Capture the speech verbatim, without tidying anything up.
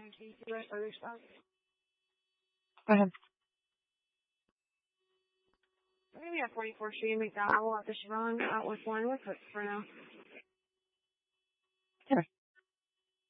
Go ahead. We're going to be at forty-fourth Street in McDowell at the Chevron out with one with it for now. Sure.